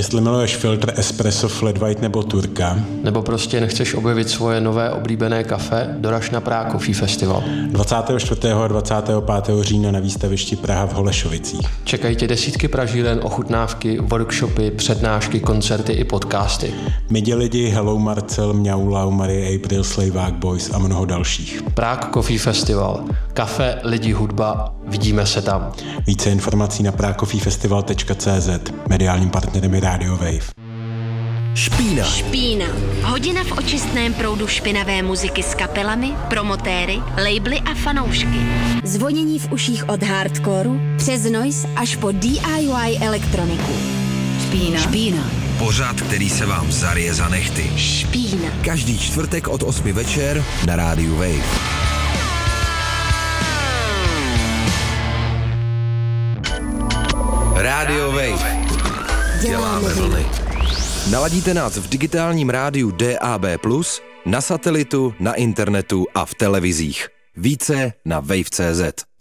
Jestli miluješ filtr, espresso, flat white nebo turka. Nebo prostě nechceš objevit svoje nové oblíbené kafe, doraž na Prague Coffee Festival. 24. a 25. října na výstavišti Praha v Holešovicích. Čekají tě desítky pražíren, ochutnávky, workshopy, přednášky, koncerty i podcasty. Midi lidi, Hello Marcel, Mňau Lau, Marie April, Slavák Boys a mnoho dalších. Prague Coffee Festival. Kafe, lidi, hudba. Vidíme se tam. Více informací na pracoffeefestival.cz. Mediálním partnerem je Radio Wave. Špína. Hodina v očistném proudu špinavé muziky s kapelami, promotéry, labely a fanoušky. Zvonění v uších od hardcoreu přes noise až po DIY elektroniku. Špína. Pořad, který se vám zarije za nehty. Špína. Každý čtvrtek od 8 večer na rádiu Wave. Radio Wave. Děláme vlny. Naladíte nás v digitálním rádiu DAB+, na satelitu, na internetu a v televizích. Více na wave.cz.